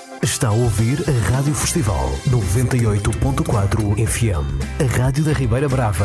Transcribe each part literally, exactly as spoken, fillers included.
Está a ouvir a Rádio Festival noventa e oito ponto quatro F M, a Rádio da Ribeira Brava.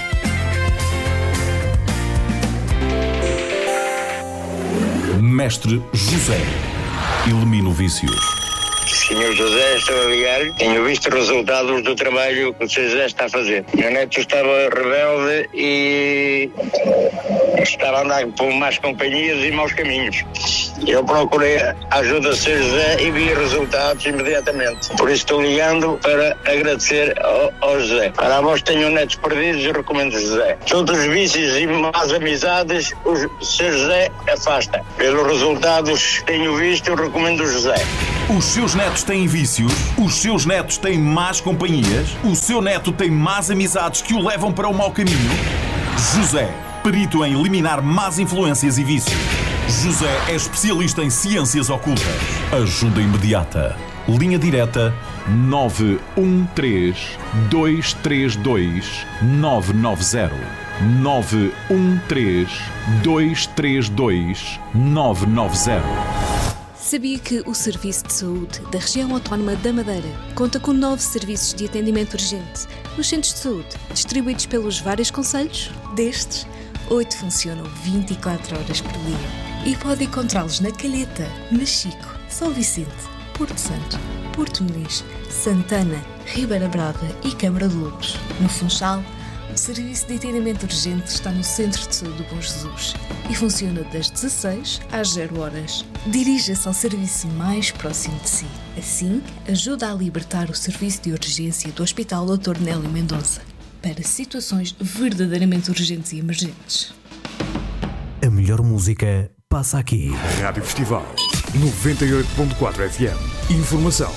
Mestre José, elimina o vício. senhor José, estou a ligar. Tenho visto resultados do trabalho que o senhor José está a fazer. Meu neto estava rebelde e estava a andar por más companhias e maus caminhos. Eu procurei a ajuda do senhor José e vi resultados imediatamente. Por isso estou ligando para agradecer ao, ao José. Para a vós que tenham netos perdidos, eu recomendo o José. Todos os vícios e más amizades, o senhor José afasta. Pelos resultados que tenho visto, eu recomendo o José. Os seus netos têm vícios? Os seus netos têm más companhias? O seu neto tem más amizades que o levam para o mau caminho? José, perito em eliminar más influências e vícios. José é especialista em ciências ocultas. Ajuda imediata. Linha direta nove um três, dois três dois, nove nove zero. nove um três, dois três dois, nove nove zero. Sabia que o Serviço de Saúde da Região Autónoma da Madeira conta com nove serviços de atendimento urgente nos centros de saúde, distribuídos pelos vários concelhos? Destes, oito funcionam vinte e quatro horas por dia e pode encontrá-los na Calheta, Machico, São Vicente, Porto Santo, Porto Muniz, Santana, Ribeira Brava e Câmara de Lobos. No Funchal, o Serviço de Atendimento Urgente está no Centro de Saúde do Bom Jesus e funciona das dezasseis às zero horas. Dirija-se ao serviço mais próximo de si. Assim, ajuda a libertar o serviço de urgência do Hospital doutor Nélio Mendonça para situações verdadeiramente urgentes e emergentes. A melhor música passa aqui. Rádio Festival noventa e oito ponto quatro F M. Informação.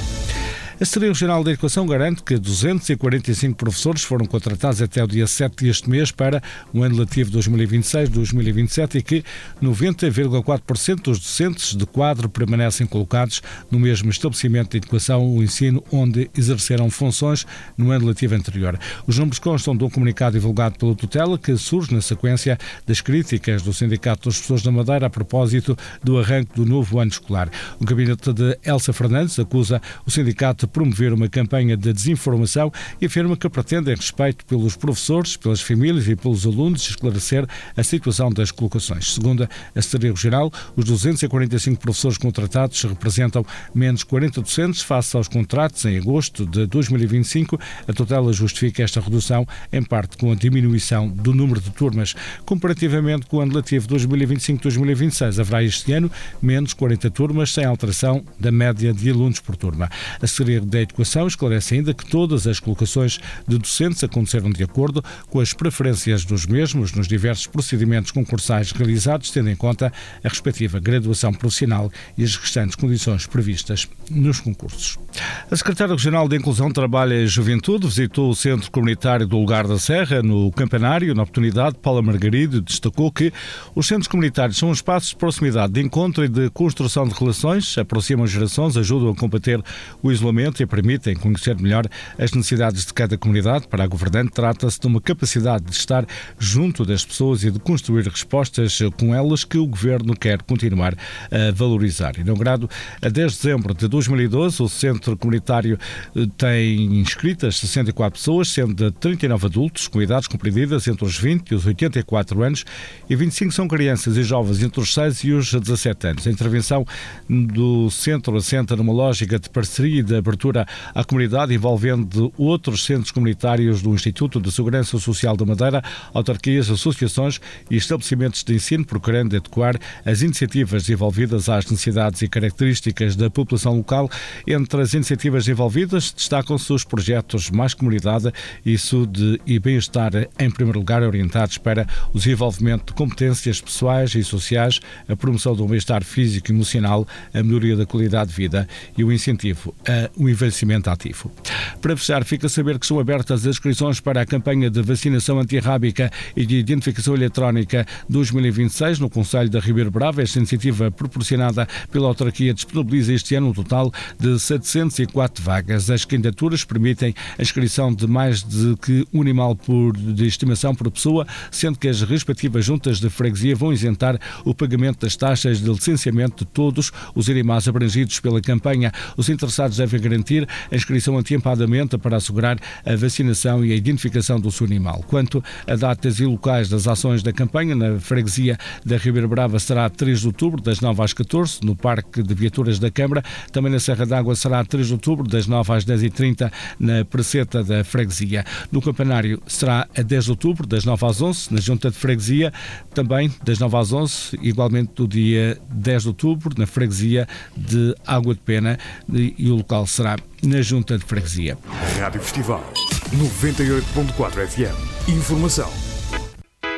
A Secretaria Regional da Educação garante que duzentos e quarenta e cinco professores foram contratados até o dia sete deste mês para o ano letivo dois mil e vinte e seis dois mil e vinte e sete e que noventa vírgula quatro por cento dos docentes de quadro permanecem colocados no mesmo estabelecimento de educação ou ensino onde exerceram funções no ano letivo anterior. Os números constam de um comunicado divulgado pela tutela que surge na sequência das críticas do Sindicato dos Professores da Madeira a propósito do arranque do novo ano escolar. O gabinete de Elsa Fernandes acusa o sindicato promover uma campanha de desinformação e afirma que pretende, em respeito pelos professores, pelas famílias e pelos alunos, esclarecer a situação das colocações. Segundo a Secretaria Regional, os duzentos e quarenta e cinco professores contratados representam menos quarenta docentes face aos contratos em agosto de dois mil e vinte e cinco. A tutela justifica esta redução, em parte com a diminuição do número de turmas. Comparativamente com o ano letivo dois mil e vinte e cinco dois mil e vinte e seis, haverá este ano menos quarenta turmas, sem alteração da média de alunos por turma. A Secretaria da Educação esclarece ainda que todas as colocações de docentes aconteceram de acordo com as preferências dos mesmos nos diversos procedimentos concursais realizados, tendo em conta a respectiva graduação profissional e as restantes condições previstas nos concursos. A Secretária Regional de Inclusão, Trabalho e Juventude visitou o Centro Comunitário do Lugar da Serra, no Campanário. Na oportunidade, Paula Margarido destacou que os centros comunitários são um espaço de proximidade, de encontro e de construção de relações, aproximam gerações, ajudam a combater o isolamento e permitem conhecer melhor as necessidades de cada comunidade. Para a governante, trata-se de uma capacidade de estar junto das pessoas e de construir respostas com elas que o Governo quer continuar a valorizar. Inaugurado a dez de dezembro de dois mil e doze, o Centro Comunitário tem inscritas sessenta e quatro pessoas, sendo de trinta e nove adultos com idades compreendidas entre os vinte e os oitenta e quatro anos e vinte e cinco são crianças e jovens entre os seis e os dezassete anos. A intervenção do Centro assenta numa lógica de parceria e de abertura à comunidade, envolvendo outros centros comunitários do Instituto de Segurança Social da Madeira, autarquias, associações e estabelecimentos de ensino, procurando adequar as iniciativas envolvidas às necessidades e características da população local. Entre as iniciativas envolvidas destacam-se os projetos Mais Comunidade e Saúde e Bem-Estar, em primeiro lugar, orientados para o desenvolvimento de competências pessoais e sociais, a promoção do bem-estar físico e emocional, a melhoria da qualidade de vida e o incentivo a o envelhecimento ativo. Para fechar, fica a saber que são abertas as inscrições para a campanha de vacinação antirrábica e de identificação eletrónica dois mil e vinte e seis no Concelho da Ribeira Brava. Esta iniciativa proporcionada pela autarquia disponibiliza este ano um total de setecentas e quatro vagas. As candidaturas permitem a inscrição de mais de que um animal por, de estimação por pessoa, sendo que as respectivas juntas de freguesia vão isentar o pagamento das taxas de licenciamento de todos os animais abrangidos pela campanha. Os interessados devem garantir a inscrição antecipadamente para assegurar a vacinação e a identificação do seu animal. Quanto a datas e locais das ações da campanha, na freguesia da Ribeira Brava será três de outubro, das nove às catorze, no Parque de Viaturas da Câmara. Também na Serra d'Água será três de outubro, das nove às dez e trinta, na Praceta da freguesia. No Campanário será a dez de outubro, das nove às onze, na Junta de Freguesia, também das nove às onze, igualmente do dia dez de outubro, na freguesia de Água de Pena, e o local será na Junta de Freguesia. Rádio Festival noventa e oito ponto quatro F M. Informação